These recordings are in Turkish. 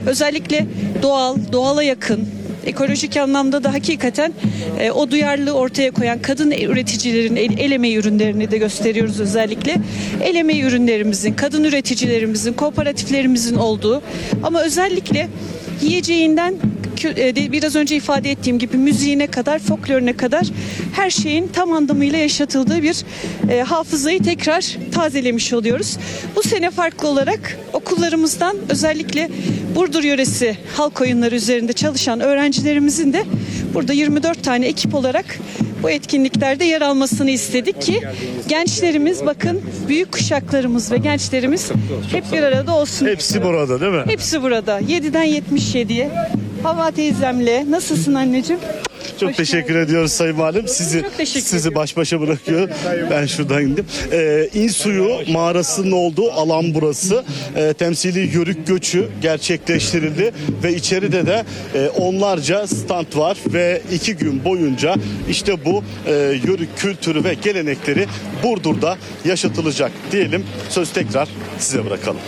özellikle doğala yakın, ekolojik anlamda da hakikaten o duyarlılığı ortaya koyan kadın üreticilerin el emeği ürünlerini de gösteriyoruz özellikle. El emeği ürünlerimizin, kadın üreticilerimizin, kooperatiflerimizin olduğu ama özellikle yiyeceğinden biraz önce ifade ettiğim gibi müziğine kadar, folkloruna kadar her şeyin tam anlamıyla yaşatıldığı bir hafızayı tekrar tazelemiş oluyoruz. Bu sene farklı olarak okullarımızdan özellikle Burdur yöresi halk oyunları üzerinde çalışan öğrencilerimizin de burada 24 tane ekip olarak bu etkinliklerde yer almasını istedik ki gençlerimiz, bakın büyük kuşaklarımız ve gençlerimiz hep bir arada olsun. Hepsi burada değil mi? Hepsi burada. 7'den 77'ye. Hava teyzemle. Nasılsın anneciğim? Çok Hoş teşekkür geldin. ediyoruz Sayın Valim. Sizi baş başa bırakıyorum. Ben şuradan indim. İnsuyu mağarasının olduğu alan burası. Temsili yörük göçü gerçekleştirildi ve içeride de onlarca stand var ve 2 gün boyunca işte bu yörük kültürü ve gelenekleri Burdur'da yaşatılacak diyelim. Söz tekrar size bırakalım.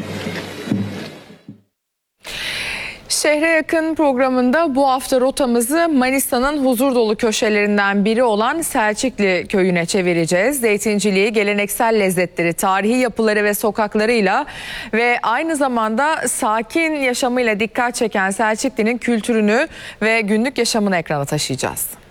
Şehre Yakın programında bu hafta rotamızı Manisa'nın huzur dolu köşelerinden biri olan Selçikli köyüne çevireceğiz. Zeytinciliği, geleneksel lezzetleri, tarihi yapıları ve sokaklarıyla ve aynı zamanda sakin yaşamıyla dikkat çeken Selçikli'nin kültürünü ve günlük yaşamını ekrana taşıyacağız.